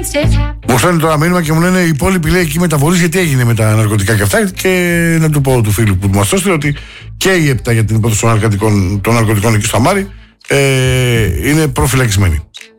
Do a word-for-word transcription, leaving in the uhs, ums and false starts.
Μου στέλνει τώρα μήνυμα και μου λένε οι υπόλοιποι λέει εκεί μεταβολής γιατί έγινε με τα ναρκωτικά και αυτά. Και να του πω του φίλου που μας το έστειλε ότι και οι επτά για την υπόθεση των ναρκωτικών, των ναρκωτικών εκεί στο Αμάρι ε, είναι προφυλακισμένοι.